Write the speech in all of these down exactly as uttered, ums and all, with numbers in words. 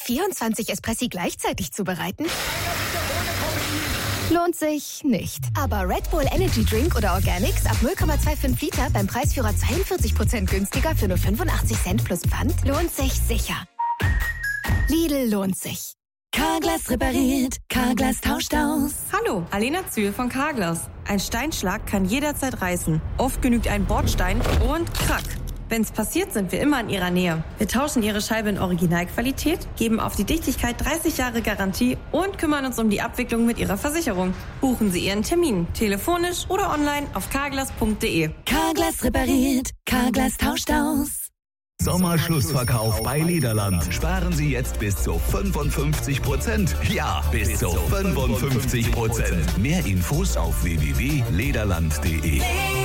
vierundzwanzig Espressi gleichzeitig zubereiten? Lohnt sich nicht. Aber Red Bull Energy Drink oder Organics ab null Komma fünfundzwanzig Liter beim Preisführer zweiundvierzig Prozent günstiger für nur fünfundachtzig Cent plus Pfand lohnt sich sicher. Lidl lohnt sich. Carglass repariert, Carglass tauscht aus. Hallo, Alena Zühl von Carglass. Ein Steinschlag kann jederzeit reißen. Oft genügt ein Bordstein und krack. Wenn's passiert, sind wir immer in Ihrer Nähe. Wir tauschen Ihre Scheibe in Originalqualität, geben auf die Dichtigkeit dreißig Jahre Garantie und kümmern uns um die Abwicklung mit Ihrer Versicherung. Buchen Sie Ihren Termin, telefonisch oder online auf carglass punkt de. Carglass repariert, Carglass tauscht aus. Sommerschlussverkauf bei Lederland. Sparen Sie jetzt bis zu fünfundfünfzig Prozent. Ja, bis zu fünfundfünfzig Prozent. Mehr Infos auf w w w punkt lederland punkt de.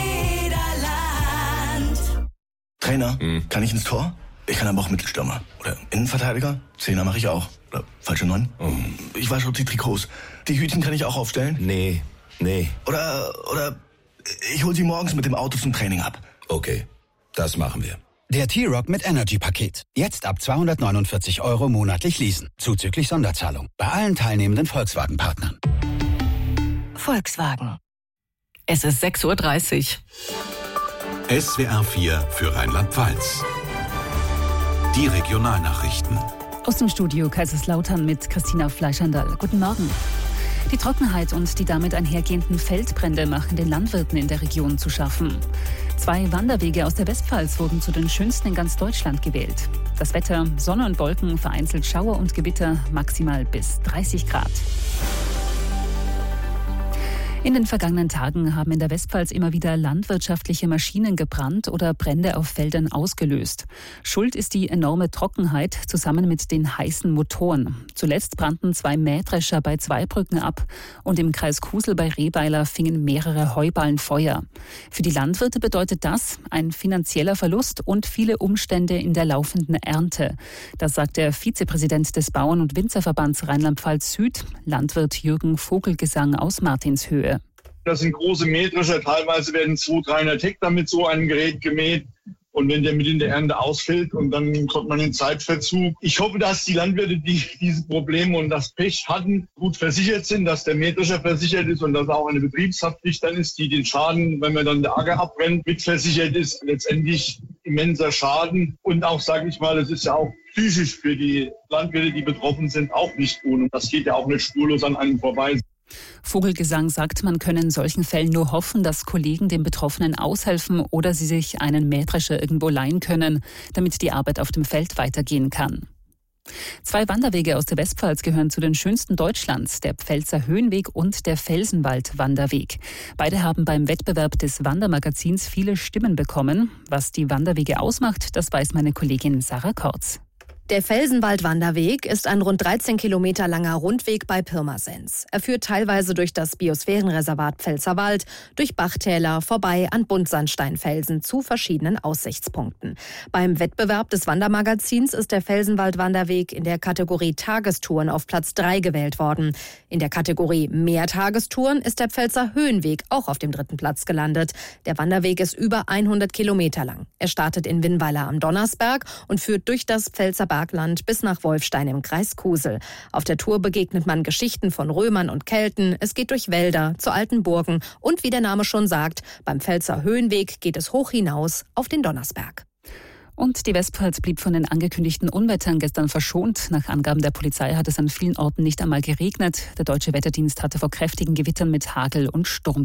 Trainer, hm. kann ich ins Tor? Ich kann aber auch Mittelstürmer. Oder Innenverteidiger? Zehner mache ich auch. Oder falsche Neun? Oh. Ich wasche auch die Trikots. Die Hütchen kann ich auch aufstellen? Nee, nee. Oder, oder ich hole sie morgens mit dem Auto zum Training ab. Okay, das machen wir. Der T-Rock mit Energy-Paket. Jetzt ab zweihundertneunundvierzig Euro monatlich leasen. Zuzüglich Sonderzahlung. Bei allen teilnehmenden Volkswagen-Partnern. Volkswagen. Es ist sechs Uhr dreißig. S W R vier für Rheinland-Pfalz. Die Regionalnachrichten. Aus dem Studio Kaiserslautern mit Christina Fleischandal. Guten Morgen. Die Trockenheit und die damit einhergehenden Feldbrände machen den Landwirten in der Region zu schaffen. Zwei Wanderwege aus der Westpfalz wurden zu den schönsten in ganz Deutschland gewählt. Das Wetter, Sonne und Wolken, vereinzelt Schauer und Gewitter, maximal bis dreißig Grad. In den vergangenen Tagen haben in der Westpfalz immer wieder landwirtschaftliche Maschinen gebrannt oder Brände auf Feldern ausgelöst. Schuld ist die enorme Trockenheit zusammen mit den heißen Motoren. Zuletzt brannten zwei Mähdrescher bei Zweibrücken ab und im Kreis Kusel bei Rehweiler fingen mehrere Heuballen Feuer. Für die Landwirte bedeutet das ein finanzieller Verlust und viele Umstände in der laufenden Ernte. Das sagt der Vizepräsident des Bauern- und Winzerverbands Rheinland-Pfalz Süd, Landwirt Jürgen Vogelgesang aus Martinshöhe. Das sind große Mähdrescher, teilweise werden zweihundert, dreihundert Hektar mit so einem Gerät gemäht. Und wenn der mit in der Ernte ausfällt und dann kommt man in Zeitverzug. Ich hoffe, dass die Landwirte, die diese Probleme und das Pech hatten, gut versichert sind, dass der Mähdrescher versichert ist und dass auch eine Betriebshaftpflicht dann ist, die den Schaden, wenn man dann der Acker abbrennt, mitversichert ist. Letztendlich immenser Schaden. Und auch, sage ich mal, es ist ja auch psychisch für die Landwirte, die betroffen sind, auch nicht ohne. Das geht ja auch nicht spurlos an einem vorbei. Vogelgesang sagt, man könne in solchen Fällen nur hoffen, dass Kollegen den Betroffenen aushelfen oder sie sich einen Mähdrescher irgendwo leihen können, damit die Arbeit auf dem Feld weitergehen kann. Zwei Wanderwege aus der Westpfalz gehören zu den schönsten Deutschlands, der Pfälzer Höhenweg und der Felsenwald-Wanderweg. Beide haben beim Wettbewerb des Wandermagazins viele Stimmen bekommen. Was die Wanderwege ausmacht, das weiß meine Kollegin Sarah Kortz. Der Felsenwald-Wanderweg ist ein rund dreizehn Kilometer langer Rundweg bei Pirmasens. Er führt teilweise durch das Biosphärenreservat Pfälzerwald, durch Bachtäler, vorbei an Buntsandsteinfelsen zu verschiedenen Aussichtspunkten. Beim Wettbewerb des Wandermagazins ist der Felsenwald-Wanderweg in der Kategorie Tagestouren auf Platz drei gewählt worden. In der Kategorie Mehrtagestouren ist der Pfälzer Höhenweg auch auf dem dritten Platz gelandet. Der Wanderweg ist über hundert Kilometer lang. Er startet in Winnweiler am Donnersberg und führt durch das Pfälzer Bergland bis nach Wolfstein im Kreis Kusel. Auf der Tour begegnet man Geschichten von Römern und Kelten. Es geht durch Wälder, zu alten Burgen und wie der Name schon sagt, beim Pfälzer Höhenweg geht es hoch hinaus auf den Donnersberg. Und die Westpfalz blieb von den angekündigten Unwettern gestern verschont. Nach Angaben der Polizei hat es an vielen Orten nicht einmal geregnet. Der Deutsche Wetterdienst hatte vor kräftigen Gewittern mit Hagel und Sturm